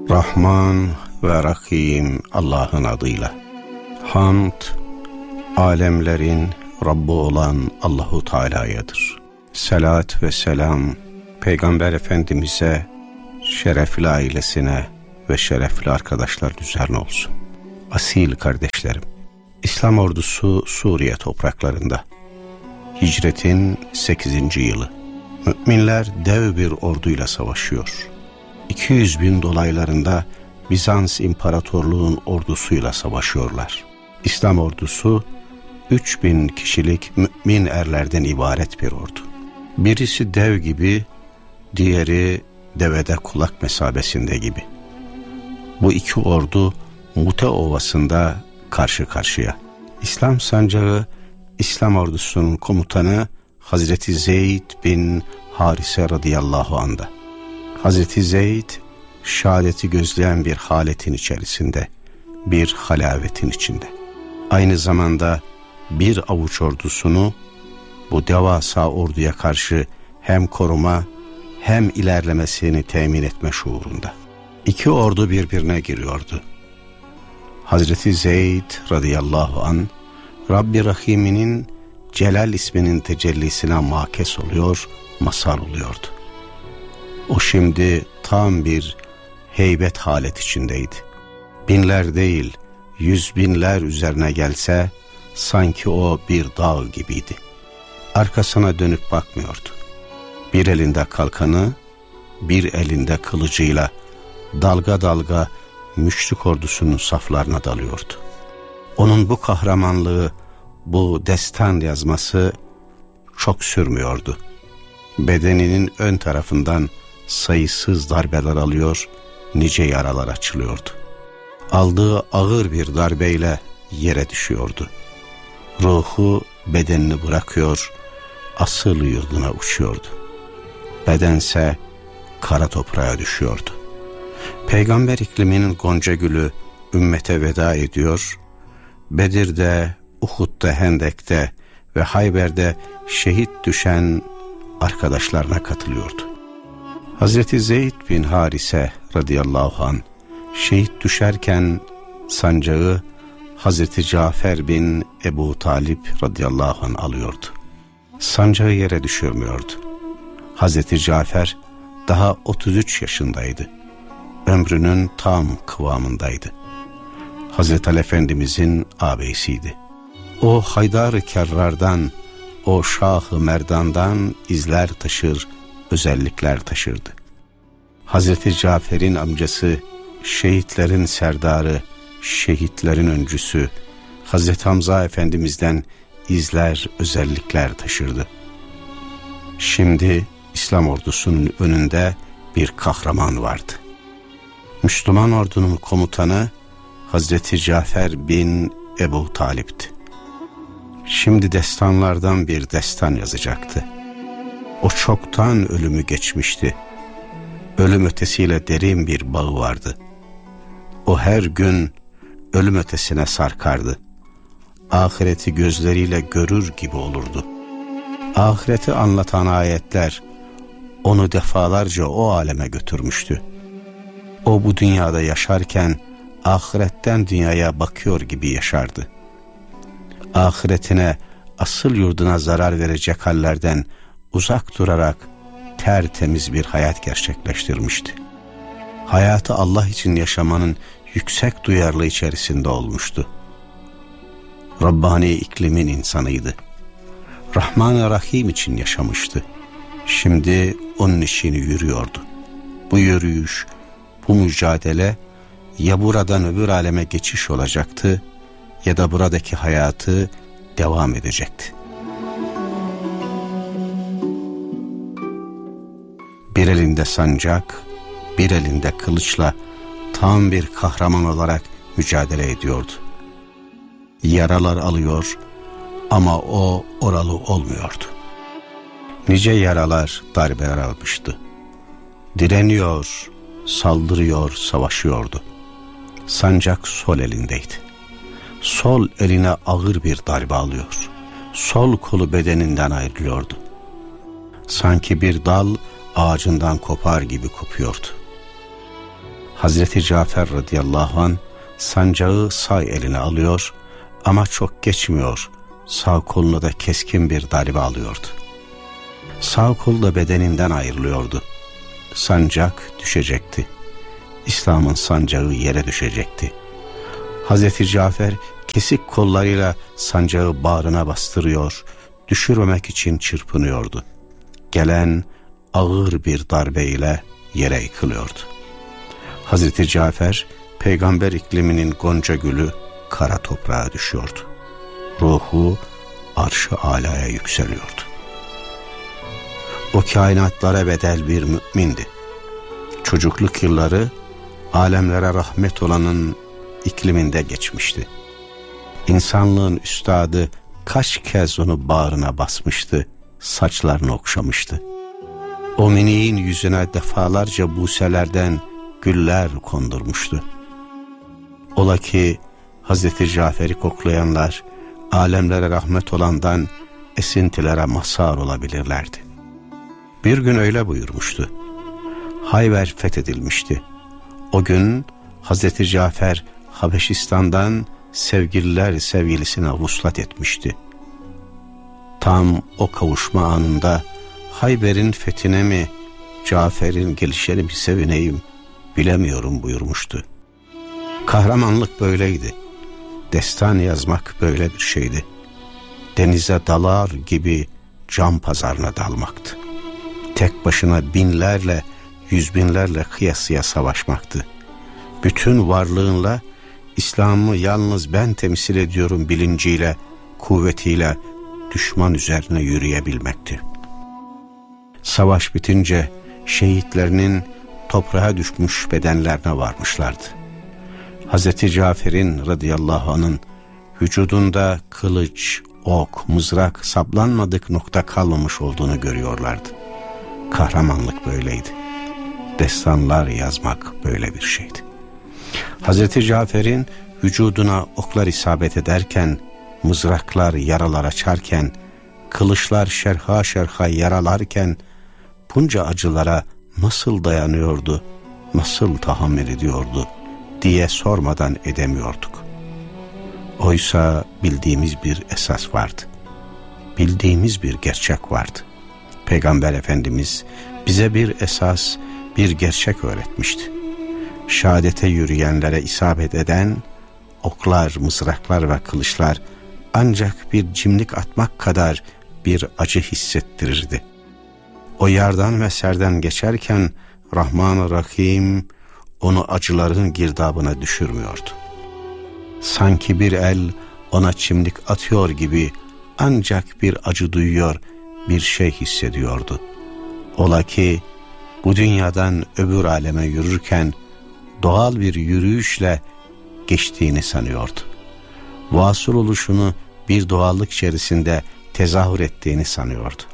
Rahman ve Rahim Allah'ın adıyla. Hamd, alemlerin Rabbi olan Allahu Teala'yadır. Selat ve selam Peygamber Efendimiz'e, şerefli ailesine ve şerefli arkadaşlar üzerine olsun. Asil kardeşlerim, İslam ordusu Suriye topraklarında. Hicretin 8. yılı. Müminler dev bir orduyla savaşıyor. 200.000 dolaylarında Bizans İmparatorluğu'nun ordusuyla savaşıyorlar. İslam ordusu 3.000 kişilik mümin erlerden ibaret bir ordu. Birisi dev gibi, diğeri devede kulak mesabesinde gibi. Bu iki ordu Mute Ovası'nda karşı karşıya. İslam sancağı, İslam ordusunun komutanı Hazreti Zeyd bin Harise radıyallahu anh'da. Hazreti Zeyd, şehadeti gözleyen bir haletin içerisinde, bir halavetin içinde. Aynı zamanda bir avuç ordusunu bu devasa orduya karşı hem koruma hem ilerlemesini temin etme şuurunda. İki ordu birbirine giriyordu. Hazreti Zeyd radıyallahu anh, Rabbi Rahim'inin Celal isminin tecellisine makes oluyor, mazhar oluyordu. O şimdi tam bir heybet halet içindeydi. Binler değil, 100.000'ler üzerine gelse sanki o bir dağ gibiydi. Arkasına dönüp bakmıyordu. Bir elinde kalkanı, bir elinde kılıcıyla dalga dalga müşrik ordusunun saflarına dalıyordu. Onun bu kahramanlığı, bu destan yazması çok sürmüyordu. Bedeninin ön tarafından sayısız darbeler alıyor, nice yaralar açılıyordu. Aldığı ağır bir darbeyle yere düşüyordu. Ruhu bedenini bırakıyor, asıl yurduna uçuyordu. Bedense kara toprağa düşüyordu. Peygamber ikliminin gonca gülü ümmete veda ediyor, Bedir'de, Uhud'da, Hendek'te ve Hayber'de şehit düşen arkadaşlarına katılıyordu. Hazreti Zeyd bin Harise radıyallahu anh şehit düşerken sancağı Hazreti Cafer bin Ebu Talip radıyallahu anh alıyordu. Sancağı yere düşürmüyordu. Hazreti Cafer daha 33 yaşındaydı. Ömrünün tam kıvamındaydı. Hazreti Ali Efendimizin ağabeyisiydi. O Haydar-ı Kerrar'dan, o Şah-ı Merdan'dan izler taşır, özellikler taşırdı. Hazreti Cafer'in amcası, şehitlerin serdarı, şehitlerin öncüsü, Hazreti Hamza Efendimiz'den izler, özellikler taşırdı. Şimdi İslam ordusunun önünde bir kahraman vardı. Müslüman ordunun komutanı Hazreti Cafer bin Ebu Talip'ti. Şimdi destanlardan bir destan yazacaktı. O çoktan ölümü geçmişti. Ölüm ötesiyle derin bir bağı vardı. O her gün ölüm ötesine sarkardı. Ahireti gözleriyle görür gibi olurdu. Ahireti anlatan ayetler onu defalarca o aleme götürmüştü. O bu dünyada yaşarken ahiretten dünyaya bakıyor gibi yaşardı. Ahiretine, asıl yurduna zarar verecek hallerden uzak durarak tertemiz bir hayat gerçekleştirmişti. Hayatı Allah için yaşamanın yüksek duyarlılığı içerisinde olmuştu. Rabbani iklimin insanıydı. Rahman ve Rahim için yaşamıştı. Şimdi onun işini yürüyordu. Bu yürüyüş, bu mücadele ya buradan öbür aleme geçiş olacaktı ya da buradaki hayatı devam edecekti. Bir elinde sancak, bir elinde kılıçla tam bir kahraman olarak mücadele ediyordu. Yaralar alıyor ama o oralı olmuyordu. Nice yaralar, darbeler almıştı. Direniyor, saldırıyor, savaşıyordu. Sancak sol elindeydi. Sol eline ağır bir darbe alıyor. Sol kolu bedeninden ayrılıyordu. Sanki bir dal ağacından kopar gibi kopuyordu. Hazreti Cafer radıyallahu anh sancağı sağ eline alıyor ama çok geçmiyor. Sağ koluna da keskin bir darbe alıyordu. Sağ kol da bedeninden ayrılıyordu. Sancak düşecekti. İslam'ın sancağı yere düşecekti. Hazreti Cafer kesik kollarıyla sancağı bağrına bastırıyor, düşürmemek için çırpınıyordu. Gelen ağır bir darbeyle yere yıkılıyordu. Hazreti Cafer, peygamber ikliminin gonca gülü kara toprağa düşüyordu. Ruhu arş-ı alaya yükseliyordu. O kainatlara bedel bir mümindi. Çocukluk yılları alemlere rahmet olanın ikliminde geçmişti. İnsanlığın üstadı kaç kez onu bağrına basmıştı, saçlarını okşamıştı. O miniğin yüzüne defalarca buselerden güller kondurmuştu. Ola ki Hazreti Cafer'i koklayanlar alemlere rahmet olandan esintilere mazhar olabilirlerdi. Bir gün öyle buyurmuştu. Hayber fethedilmişti. O gün Hazreti Cafer Habeşistan'dan sevgililer sevgilisine vuslat etmişti. Tam o kavuşma anında Hayber'in fethine mi, Cafer'in gelişine mi sevineyim bilemiyorum buyurmuştu. Kahramanlık böyleydi. Destan yazmak böyle bir şeydi. Denize dalar gibi can pazarına dalmaktı. Tek başına binlerle, yüz binlerle kıyasıya savaşmaktı. Bütün varlığınla İslam'ı yalnız ben temsil ediyorum bilinciyle, kuvvetiyle düşman üzerine yürüyebilmekti. Savaş bitince şehitlerinin toprağa düşmüş bedenlerine varmışlardı. Hazreti Cafer'in radıyallahu anh'ın vücudunda kılıç, ok, mızrak saplanmadık nokta kalmamış olduğunu görüyorlardı. Kahramanlık böyleydi. Destanlar yazmak böyle bir şeydi. Hazreti Cafer'in vücuduna oklar isabet ederken, mızraklar yaralar açarken, kılıçlar şerha şerha yaralarken bunca acılara nasıl dayanıyordu, nasıl tahammül ediyordu diye sormadan edemiyorduk. Oysa bildiğimiz bir esas vardı. Bildiğimiz bir gerçek vardı. Peygamber Efendimiz bize bir esas, bir gerçek öğretmişti. Şehadete yürüyenlere isabet eden oklar, mızraklar ve kılıçlar ancak bir cimlik atmak kadar bir acı hissettirirdi. O yardan ve serden geçerken Rahman-ı Rahim onu acıların girdabına düşürmüyordu. Sanki bir el ona çimdik atıyor gibi ancak bir acı duyuyor, bir şey hissediyordu. Ola ki bu dünyadan öbür aleme yürürken doğal bir yürüyüşle geçtiğini sanıyordu. Vasıl oluşunu bir doğallık içerisinde tezahür ettiğini sanıyordu.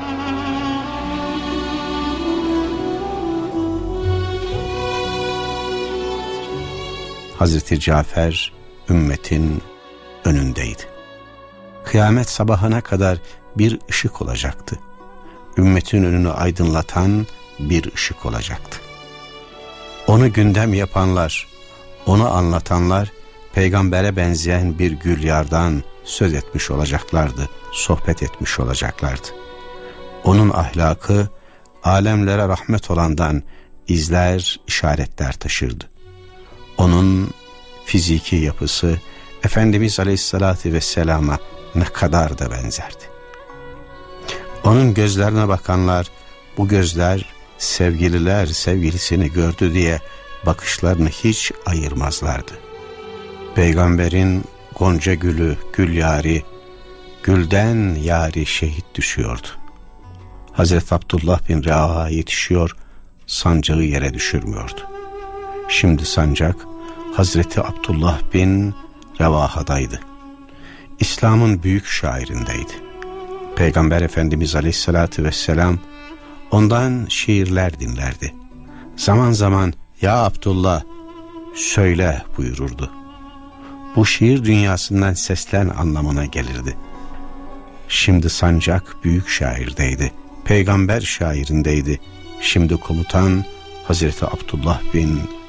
Hazreti Cafer ümmetin önündeydi. Kıyamet sabahına kadar bir ışık olacaktı. Ümmetin önünü aydınlatan bir ışık olacaktı. Onu gündem yapanlar, onu anlatanlar peygambere benzeyen bir gülyardan söz etmiş olacaklardı, sohbet etmiş olacaklardı. Onun ahlakı alemlere rahmet olandan izler, işaretler taşırdı. Onun fiziki yapısı Efendimiz Aleyhisselatü Vesselam'a ne kadar da benzerdi. Onun gözlerine bakanlar, bu gözler sevgililer sevgilisini gördü diye bakışlarını hiç ayırmazlardı. Peygamberin gonca gülü, gül yari, gülden yari şehit düşüyordu. Hazreti Abdullah bin Revaha yetişiyor, sancağı yere düşürmüyordu. Şimdi sancak Hazreti Abdullah bin Revaha'daydı. İslam'ın büyük şairindeydi. Peygamber Efendimiz Aleyhisselatü Vesselam ondan şiirler dinlerdi. Zaman zaman "Ya Abdullah, söyle" buyururdu. Bu şiir dünyasından seslen anlamına gelirdi. Şimdi sancak büyük şairdeydi. Peygamber şairindeydi. Şimdi komutan Hazreti Abdullah bin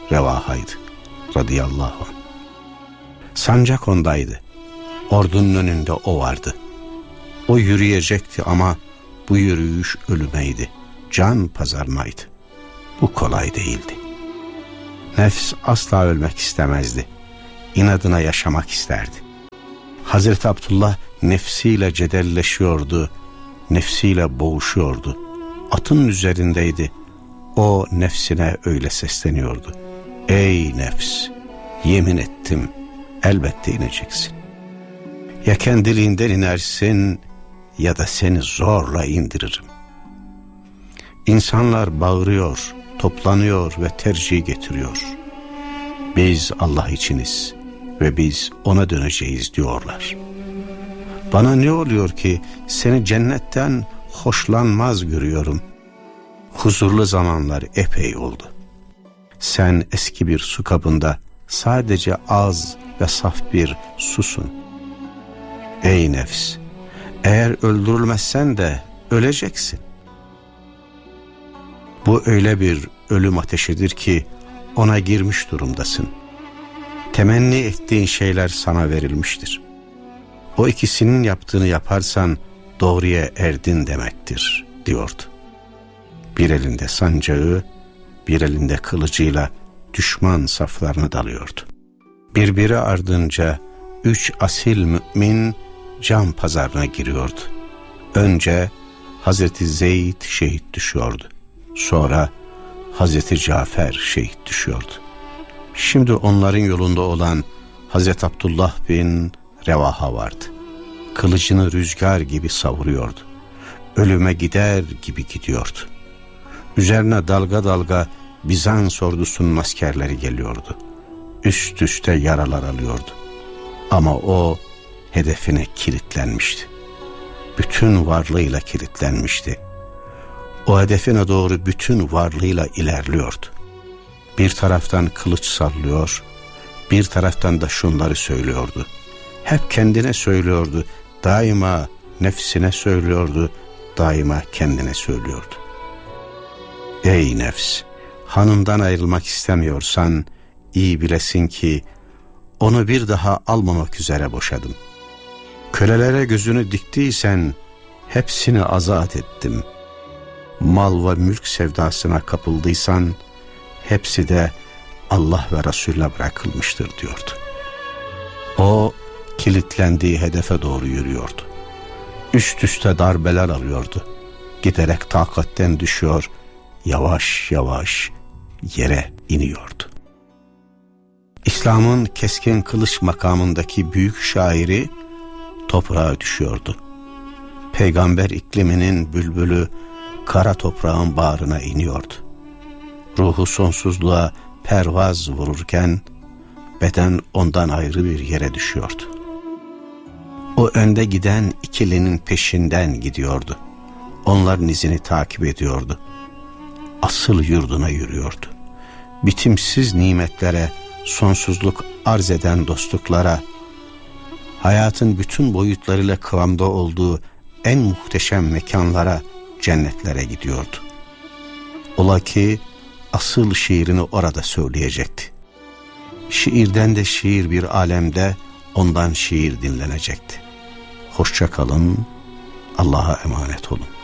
Revaha'ydı radıyallahu anh. Sancak ondaydı. Ordunun önünde o vardı. O yürüyecekti ama bu yürüyüş ölümeydi. Can pazarmaydı. Bu kolay değildi. Nefs asla ölmek istemezdi. İnadına yaşamak isterdi. Hazreti Abdullah nefsiyle cedelleşiyordu. Nefsiyle boğuşuyordu. Atın üzerindeydi. O nefsine öyle sesleniyordu. Ey nefs, yemin ettim, elbette ineceksin. Ya kendiliğinden inersin ya da seni zorla indiririm. İnsanlar bağırıyor, toplanıyor ve tercih getiriyor. Biz Allah içiniz ve biz ona döneceğiz diyorlar. Bana ne oluyor ki seni cennetten hoşlanmaz görüyorum. Huzurlu zamanlar epey oldu. Sen eski bir su kabında sadece az ve saf bir susun. Ey nefs, eğer öldürülmezsen de öleceksin. Bu öyle bir ölüm ateşidir ki ona girmiş durumdasın. Temenni ettiğin şeyler sana verilmiştir. O ikisinin yaptığını yaparsan doğruya erdin demektir diyordu. Bir elinde sancağı, bir elinde kılıcıyla düşman saflarını dalıyordu. Birbiri ardınca 3 asil mümin can pazarına giriyordu. Önce Hazreti Zeyd şehit düşüyordu. Sonra Hazreti Cafer şehit düşüyordu. Şimdi onların yolunda olan Hazreti Abdullah bin Revaha vardı. Kılıcını rüzgar gibi savuruyordu. Ölüme gider gibi gidiyordu. Üzerine dalga dalga Bizans ordusunun askerleri geliyordu. Üst üste yaralar alıyordu. Ama o hedefine kilitlenmişti. Bütün varlığıyla kilitlenmişti. O hedefine doğru bütün varlığıyla ilerliyordu. Bir taraftan kılıç sallıyor, bir taraftan da şunları söylüyordu. Hep kendine söylüyordu, daima nefsine söylüyordu, daima kendine söylüyordu. Ey nefs, hanımdan ayrılmak istemiyorsan iyi bilesin ki onu bir daha almamak üzere boşadım. Kölelere gözünü diktiysen hepsini azat ettim. Mal ve mülk sevdasına kapıldıysan hepsi de Allah ve Resulüne bırakılmıştır diyordu. O kilitlendiği hedefe doğru yürüyordu. Üst üste darbeler alıyordu. Giderek takatten düşüyor, yavaş yavaş yere iniyordu. İslam'ın keskin kılıç makamındaki büyük şairi toprağa düşüyordu. Peygamber ikliminin bülbülü kara toprağın bağrına iniyordu. Ruhu sonsuzluğa pervaz vururken beden ondan ayrı bir yere düşüyordu. O önde giden ikilinin peşinden gidiyordu. Onların izini takip ediyordu. Asıl yurduna yürüyordu. Bitimsiz nimetlere, sonsuzluk arz eden dostluklara, hayatın bütün boyutlarıyla kıvamda olduğu en muhteşem mekanlara, cennetlere gidiyordu. Ola ki asıl şiirini orada söyleyecekti. Şiirden de şiir bir alemde ondan şiir dinlenecekti. Hoşça kalın, Allah'a emanet olun.